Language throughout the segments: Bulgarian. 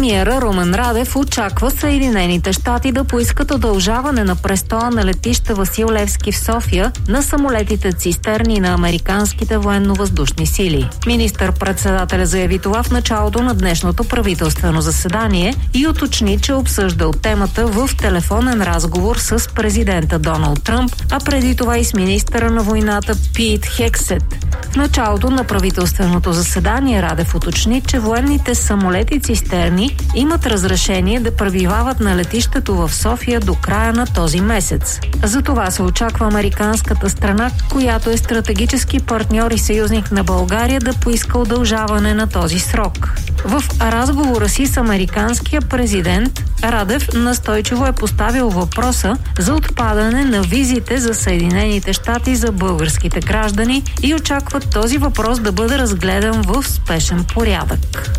Премиера Румен Радев очаква Съединените щати да поискат удължаване на престоя на летище Васил Левски в София на самолетите цистерни на американските военно-въздушни сили. Министър-председателя заяви това в началото на днешното правителствено заседание и уточни, че обсъждал темата в телефонен разговор с президента Доналд Тръмп, а преди това и с министъра на войната Пит Хексет. В началото на правителственото заседание Радев уточни, че военните самолети цистерни имат разрешение да пребивават на летището в София до края на този месец. За това се очаква американската страна, която е стратегически партньор и съюзник на България, да поиска удължаване на този срок. В разговора си с американския президент Радев настойчиво е поставил въпроса за отпадане на визите за Съединените щати за българските граждани и очаква този въпрос да бъде разгледан в спешен порядък.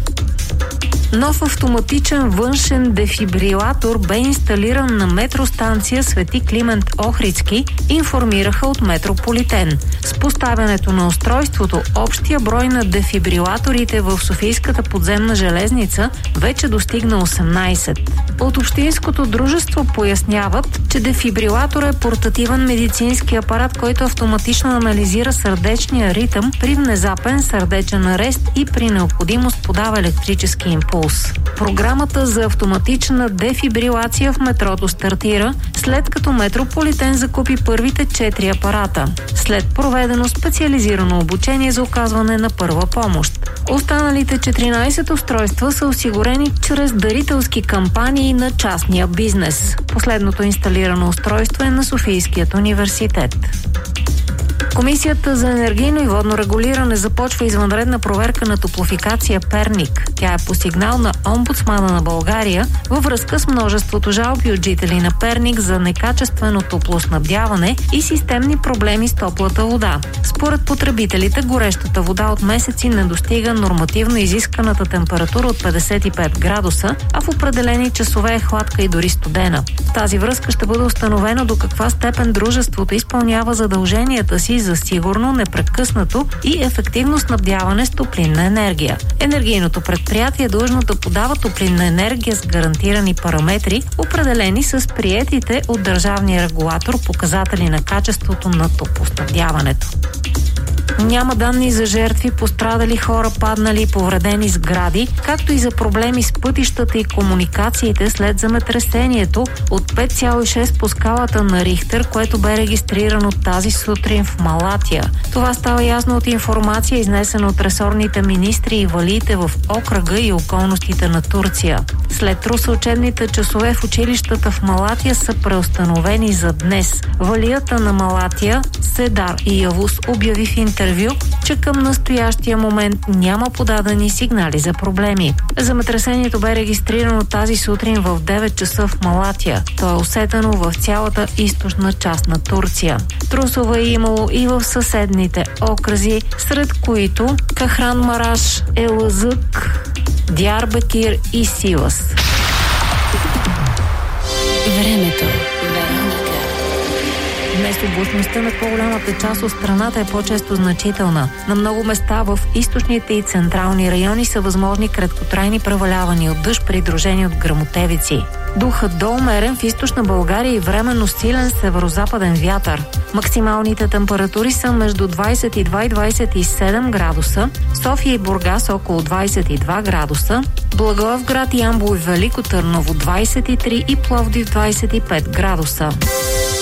Нов автоматичен външен дефибрилатор бе инсталиран на метростанция Свети Климент Охридски, информираха от Метрополитен. С поставянето на устройството, общия брой на дефибрилаторите в Софийската подземна железница вече достигна 18. От Общинското дружество поясняват, че дефибрилатор е портативен медицински апарат, който автоматично анализира сърдечния ритъм при внезапен сърдечен арест и при необходимост подава електрически импулс. Програмата за автоматична дефибрилация в метрото стартира, след като Метрополитен закупи първите 4 апарата, след проведено специализирано обучение за оказване на първа помощ. Останалите 14 устройства са осигурени чрез дарителски кампании на частния бизнес. Последното инсталирано устройство е на Софийският университет. Комисията за енергийно и водно регулиране започва извънредна проверка на Топлофикация Перник. Тя е по сигнал на омбудсмана на България във връзка с множеството жалби от жители на Перник за некачествено топлоснабдяване и системни проблеми с топлата вода. Според потребителите, горещата вода от месеци не достига нормативно изисканата температура от 55 градуса, а в определени часове е хладка и дори студена. В тази връзка ще бъде установено до каква степен дружеството изпълнява задълженията си за сигурно, непрекъснато и ефективно снабдяване с топлинна енергия. Енергийното предприятие е длъжно да подава топлинна енергия с гарантирани параметри, определени с приетите от държавния регулатор показатели на качеството на топлоснабдяването. Няма данни за жертви, пострадали хора, паднали и повредени сгради, както и за проблеми с пътищата и комуникациите след земетресението от 5,6 по скалата на Рихтер, което бе регистрирано тази сутрин в Малатия. Това става ясно от информация, изнесена от ресорните министри и валиите в окръга и околностите на Турция. След труса учебните часове в училищата в Малатия са преустановени за днес. Валията на Малатия, Седар и Явус обяви в интервю, че към настоящия момент няма подадени сигнали за проблеми. Земетресението бе регистрирано тази сутрин в 9 часа в Малатия. То е усетено в цялата източна част на Турция. Трусове е имало и в съседните окръзи, сред които Кахранмараш, Елазък, Диарбекир и Сивас. Времето. Днес облачността на по-голямата част от страната е по-често значителна. На много места в източните и централни райони са възможни краткотрайни превалявания от дъжд, придружени от гръмотевици. Духът до умерен в източна България и временно силен северозападен вятър. Максималните температури са между 22 и 27 градуса, София и Бургас около 22 градуса, Благоевград, Ямбол и Велико Търново 23 и Пловдив 25 градуса.